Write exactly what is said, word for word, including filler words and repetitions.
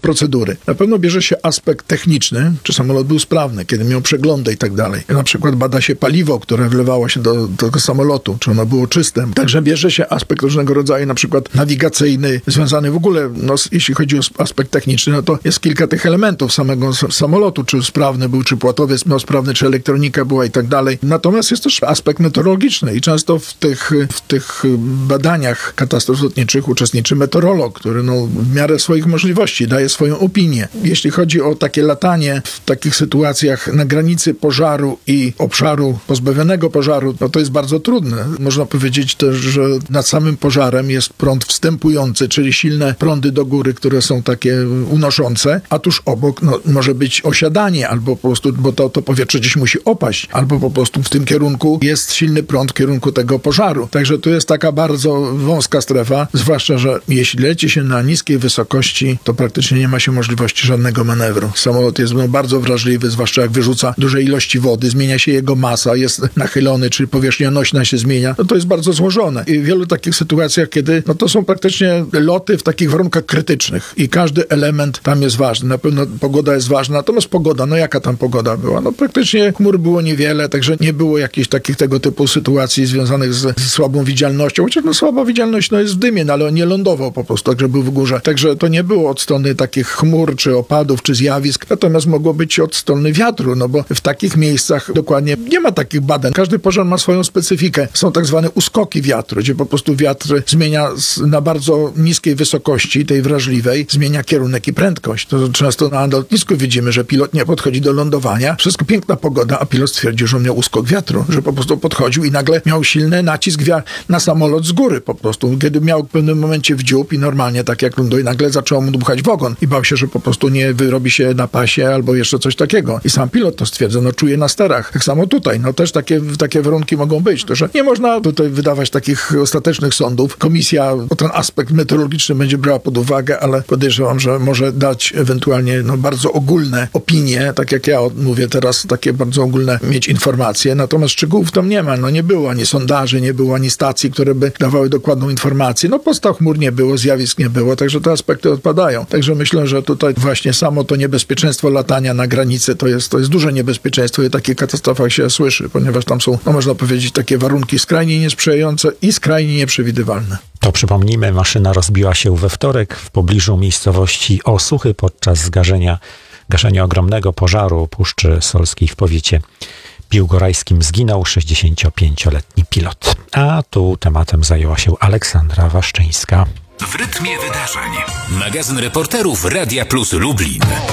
procedury. Na pewno bierze się aspekt techniczny, czy samolot był sprawny, kiedy miał przeglądy i tak dalej. Na przykład bada się paliwo, które wlewało się do, do tego samolotu, czy ono było czyste. Także bierze się aspekt różnego rodzaju, na przykład nawigacyjny, związany w ogóle, no, jeśli chodzi o aspekt techniczny, no to jest kilka tych elementów samego samolotu, czy sprawny był, czy płatowiec miał sprawny, czy elektronika była i tak dalej. Natomiast jest też aspekt meteorologiczny i często w tych, w tych badaniach katastrof lotniczych uczestniczy meteorolog, który no, w miarę swoich możliwości daje swoją opinię. Jeśli chodzi o takie latanie w takich sytuacjach na granicy pożaru i obszaru pozbawionego pożaru, no to jest bardzo trudne. Można powiedzieć też, że nad samym pożarem jest prąd wstępujący, czyli silne prądy do góry, które są takie unoszące, a tuż obok no, może być osiadanie, albo po prostu, bo to, to powietrze gdzieś musi opaść, albo po prostu w tym kierunku jest silny prąd w kierunku tego pożaru. Także tu jest taka bardzo wąska strefa, zwłaszcza, że jeśli leci się na niskiej wysokości, to praktycznie nie ma się możliwości żadnego manewru. Samolot jest no, bardzo wrażliwy, zwłaszcza jak wyrzuca duże ilości wody, zmienia się jego masa, jest nachylony, czyli powierzchnia nośna się zmienia, no to jest bardzo złożone. I w wielu takich sytuacjach, kiedy no to są praktycznie loty w takich warunkach krytycznych i każdy element tam jest ważny. Na pewno pogoda jest ważna, natomiast pogoda, no jaka tam pogoda była? No praktycznie chmur było niewiele, także nie było jakichś takich tego typu sytuacji związanych z, z słabą widzialnością, chociaż no słaba widzialność no jest w dymie, no, ale on nie lądował po prostu, także był w górze. Także to nie było od strony takich chmur, czy opadów, czy zjawisk, natomiast mogło być od strony wiatru, no bo w takich miejscach dokładnie nie ma takich badań. Każdy pożar ma swoją specyfikę. Są tak zwane uskoki wiatru, gdzie po prostu wiatr zmienia na bardzo niskiej wysokości, tej wrażliwej, zmienia kierunek i prędkość. To często na lotnisku widzimy, że pilot nie podchodzi do lądowania. Wszystko piękna pogoda, a pilot stwierdził, że on miał uskok wiatru, że po prostu podchodził i nagle miał silny nacisk na samolot z góry po prostu. Kiedy miał w pewnym momencie wdziób i normalnie tak jak ląduje, nagle zaczął mu dmuchać w ogon i bał się, że po prostu nie wyrobi się na pasie albo jeszcze coś takiego. I sam pilot to stwierdza, no czuje na sterach. Tak samo tutaj, no też takie, takie warunki mogą być. To, że nie można tutaj wydawać takich ostatecznych sądów. Komisja o ten aspekt meteorologiczny będzie brała pod uwagę, ale podejrzewam, że może dać ewentualnie no, bardzo ogólne opinie, tak jak ja mówię teraz, takie bardzo ogólne mieć informacje, natomiast szczegółów tam nie ma. No nie było ani sondaży, nie było ani stacji, które by dawały dokładną informację. No podstaw chmur nie było, zjawisk nie było, także te aspekty odpadają. Także myślę, że tutaj właśnie samo to niebezpieczeństwo latania na granicy to jest, to jest duże niebezpieczeństwo i o takich katastrofach się słyszy, ponieważ tam są, no można powiedzieć, takie warunki skrajnie niesprzyjające i skrajnie nieprzewidywalne. To przypomnijmy, maszyna rozbiła się we wtorek w pobliżu miejscowości Osuchy podczas zgażenia, gaszenia ogromnego pożaru Puszczy Solskiej w powiecie biłgorajskim. Zginął sześćdziesięciopięcioletni pilot. A tu tematem zajęła się Aleksandra Waszczyńska. W rytmie wydarzeń. Magazyn reporterów Radia Plus Lublin.